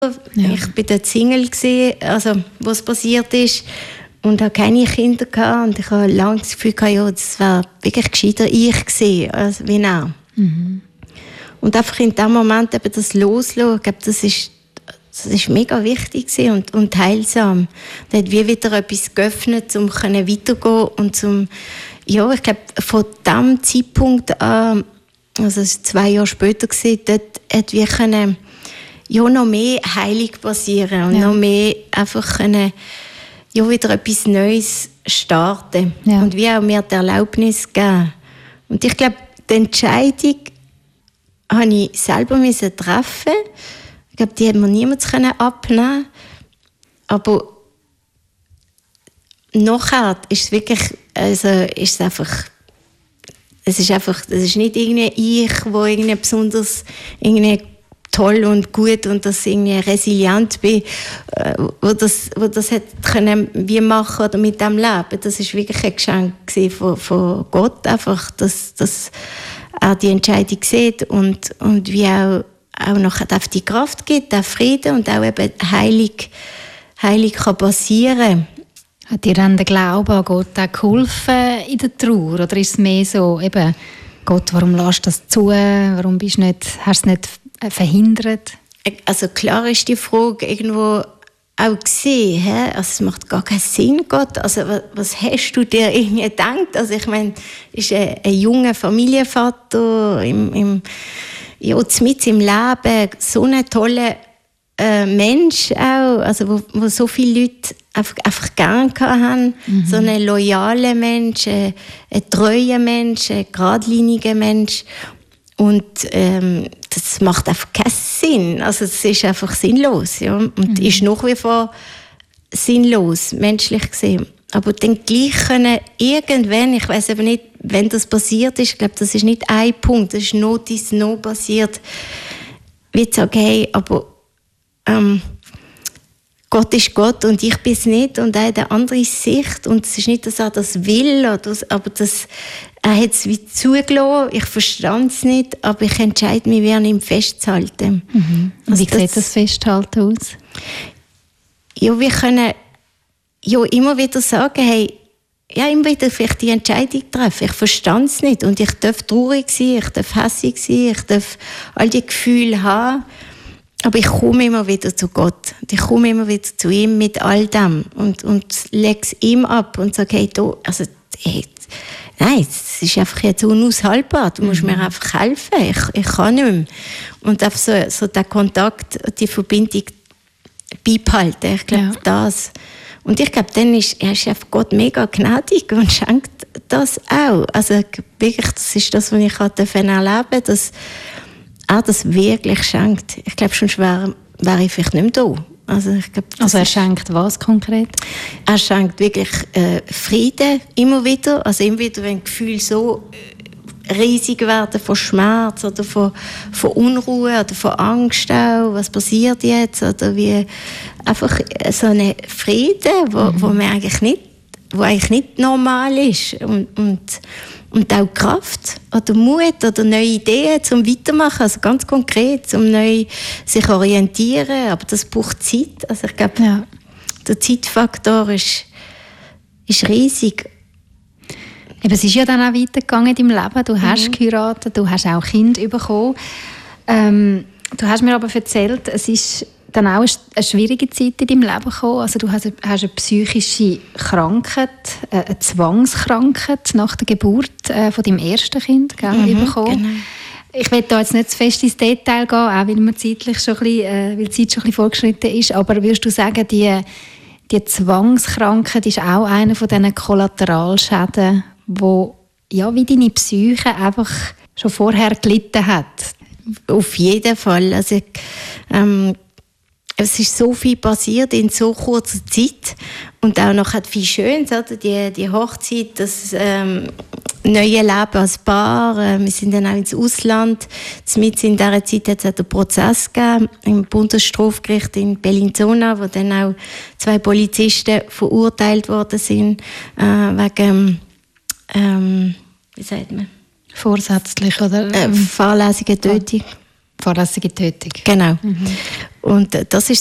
Ja. Ich war dort Single, also, wo es passiert ist. Und hatte keine Kinder gehabt. Und ich habe lange das Gefühl gehabt, ja, das wäre wirklich gescheiter ich gewesen, als wie er. Mhm. Und einfach in dem Moment eben das Loslassen, ich glaube, das ist mega wichtig und heilsam. Da hat wie wieder etwas geöffnet, um weiterzugehen und ja, ich glaube, von diesem Zeitpunkt an, also es war 2 Jahre später, dort hat wir können, ja, noch mehr Heilung passieren und noch mehr einfach können, ja, wieder etwas Neues starten. Ja. Und wie auch mir die Erlaubnis geben. Und ich glaube, die Entscheidung musste ich selber treffen. Ich glaube, die hätte mir niemand abnehmen. Aber nachher ist es wirklich, also ist es einfach, das ist nicht irgendein Ich, wo irgendwie besonders irgendwie toll und gut und dass ich irgendwie resilient bin, wo das hätte können wie machen oder mit dem Leben. Das ist wirklich ein Geschenk von Gott, einfach, dass er die Entscheidung sieht und wie auch noch die Kraft gibt, auch Frieden und auch eben Heilung kann passieren. Hat dir dann der Glaube an Gott auch geholfen in der Trauer? Oder ist es mehr so, eben, Gott, warum lässt du das zu? Warum hast du es nicht verhindert? Also klar ist die Frage irgendwo auch gesehen, also es macht gar keinen Sinn, Gott. Also was hast du dir irgendwie gedacht? Also ich meine, ist ein junger Familienvater mit im Leben, so ein toller Mensch auch, also wo so viele Leute einfach gerne haben, so ein loyaler Mensch, ein treuer Mensch, ein geradliniger Mensch. Und das macht einfach keinen Sinn. Also es ist einfach sinnlos. Ja? Und ist nach wie vor sinnlos, menschlich gesehen. Aber dann gleich können irgendwann, ich weiss aber nicht, wenn das passiert ist, ich glaube, das ist nicht ein Punkt, das ist noch passiert, wie zu sagen, hey, aber Gott ist Gott und ich bin es nicht und er hat eine andere Sicht und es ist nicht, dass er das will, aber er hat es wie zugelassen, ich verstand es nicht, aber ich entscheide mich, wie an ihm festzuhalten. Mhm. Also wie sieht das Festhalten aus? Ja, wir können ja immer wieder sagen, hey, ja, immer wieder vielleicht die Entscheidung treffen. Ich verstand es nicht und ich darf traurig sein, ich darf hässig sein, ich darf all die Gefühle haben. Aber ich komme immer wieder zu Gott. Und ich komme immer wieder zu ihm mit all dem und lege es ihm ab und sage, hey, nein, es ist einfach jetzt unaushaltbar. Du musst mir einfach helfen. Ich kann nicht mehr. Und einfach so den Kontakt, die Verbindung beibehalten. Ich glaube, das. Und ich glaube, dann ist einfach Gott mega gnädig und schenkt das auch. Also wirklich, das ist das, was ich erleben durfte, dass er das wirklich schenkt. Ich glaube, sonst wäre ich vielleicht nicht mehr da. Also er schenkt was konkret? Er schenkt wirklich Frieden immer wieder. Also immer wieder, wenn Gefühle so riesig werden von Schmerz oder von Unruhe oder von Angst auch. Was passiert jetzt? Oder wie einfach so einen Frieden, wo eigentlich nicht normal ist. Und auch Kraft oder Mut oder neue Ideen zum Weitermachen, also ganz konkret, zum neu sich orientieren, aber das braucht Zeit. Also ich glaube, der Zeitfaktor ist riesig. Eben, es ist ja dann auch weitergegangen in deinem Leben. Du hast geheiratet, du hast auch Kinder bekommen. Du hast mir aber erzählt, es ist dann auch eine schwierige Zeit in deinem Leben gekommen. Also du hast eine psychische Krankheit, eine Zwangskrankheit nach der Geburt von deinem ersten Kind bekommen. Genau. Ich will da jetzt nicht zu fest ins Detail gehen, auch weil die Zeit schon ein bisschen fortgeschritten ist. Aber würdest du sagen, die Zwangskrankheit ist auch einer von diesen Kollateralschäden, wo wie deine Psyche einfach schon vorher gelitten hat? Auf jeden Fall. Also es ist so viel passiert in so kurzer Zeit und auch noch viel Schönes, oder? Die Hochzeit, das neue Leben als Paar. Wir sind dann auch ins Ausland. Mit in dieser Zeit hat es auch einen Prozess gegeben im Bundesstrafgericht in Bellinzona, wo dann auch 2 Polizisten verurteilt worden sind wegen wie sagt man? Vorsätzlich oder fahrlässige Tötung. Fahrlässige Tötung. Genau. Und das war